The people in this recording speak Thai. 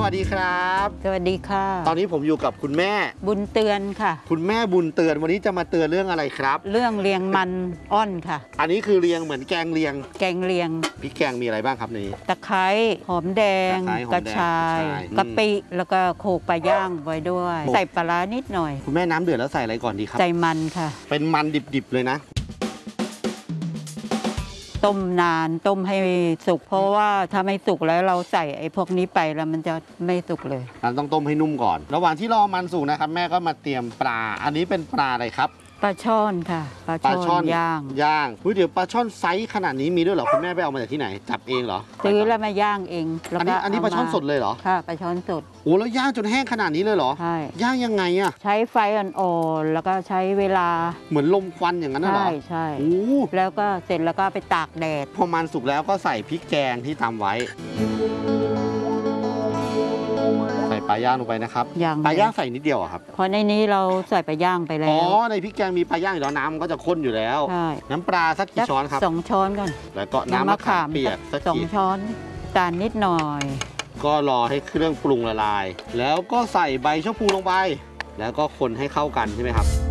วัสดีครับสวัสดีค่ะตอนนี้ผมอยู่กับคุณแม่บุญเตือนค่ะคุณแม่บุญเตือนวันนี้จะมาเตือนเรื่องอะไรครับเรื่องเลียงมันอ้อนค่ะอันนี้คือเรียงเหมือนแกงเรียงแกงเลียงพริกแกงมีอะไรบ้างครับในนี้ตะไคร้หอมแดงกระชายกะปิแล้วก็โขลกปลาย่างไว้ด้วยใส่ปลาร้านิดหน่อยคุณแม่น้ำเดือดแล้วใส่อะไรก่อนดีครับใส่มันค่ะเป็นมันดิบๆเลยนะต้มนานต้มให้สุกเพราะว่าถ้าไม่สุกแล้วเราใส่ไอ้พวกนี้ไปแล้วมันจะไม่สุกเลยมันต้องต้มให้นุ่มก่อนระหว่างที่รอมันสุกนะครับแม่ก็มาเตรียมปลาอันนี้เป็นปลาอะไรครับปลาช่อนค่ะปลาช่อนย่างเดี๋ยวปลาช่อนไซส์ขนาดนี้มีด้วยเหรอคุณแม่ไปเอามาจากที่ไหนจับเองเหรอซื้อแล้วมาย่างเองอันนี้ปลาช่อนสดเลยเหรอค่ะปลาช่อนสดโอ้แล้วย่างจนแห้งขนาดนี้เลยเหรอใช่ย่างยังไงอะใช้ไฟอ่อนๆแล้วก็ใช้เวลาเหมือนลมควันอย่างนั้นเหรอใช่แล้วก็เสร็จแล้วก็ไปตากแดดพอมันสุกแล้วก็ใส่พริกแกงที่ตำไว้ใส่ปลาย่างลงไปนะครับปลาย่างใส่นิดเดียวครับเพราะในนี้เราใส่ปลาย่างไปแล้วในพริกแกงมีปลาย่างอยู่แล้วน้ำก็จะข้นอยู่แล้วน้ำปลาสักกี่ช้อนครับ 2 ช้อนก่อนแล้วก็น้ำมะขามเปียกสัก 2 ช้อนตาลนิดหน่อยก็รอให้เครื่องปรุงละลายแล้วก็ใส่ใบชะพูลงไปแล้วก็คนให้เข้ากันใช่ไหมครับ